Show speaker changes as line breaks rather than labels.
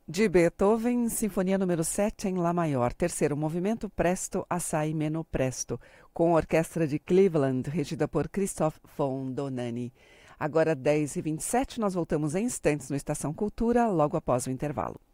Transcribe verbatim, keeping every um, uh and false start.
De Beethoven, Sinfonia número sete em Lá maior, terceiro movimento, Presto assai meno presto, com a orquestra de Cleveland, regida por Christoph von Donani. Agora dez e vinte e sete, nós voltamos em instantes no Estação Cultura, logo após o intervalo.